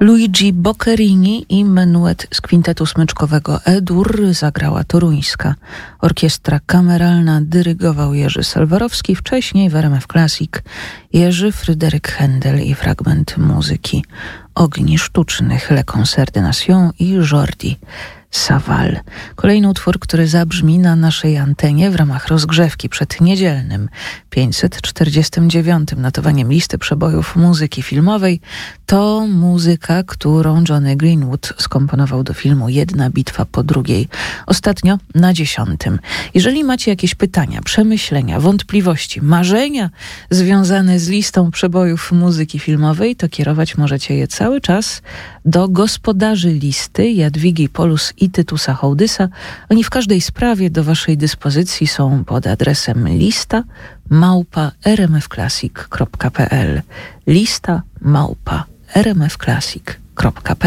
Luigi Boccherini i menuet z kwintetu smyczkowego E-dur zagrała toruńska orkiestra kameralna, dyrygował Jerzy Salwarowski, wcześniej w RMF Classic Jerzy Fryderyk Händel i fragment muzyki Ogni Sztucznych, Le Concert de Nation i Jordi Savall. Kolejny utwór, który zabrzmi na naszej antenie w ramach rozgrzewki przed niedzielnym 549. notowaniem listy przebojów muzyki filmowej, to muzyka, którą Johnny Greenwood skomponował do filmu Jedna bitwa po drugiej. Ostatnio na 10. Jeżeli macie jakieś pytania, przemyślenia, wątpliwości, marzenia związane z listą przebojów muzyki filmowej, to kierować możecie je cały czas do gospodarzy listy Jadwigi Polus i Tytusa Hołdysa. Oni w każdej sprawie do waszej dyspozycji są pod adresem lista@rmfclassic.pl. lista@rmfclassic.pl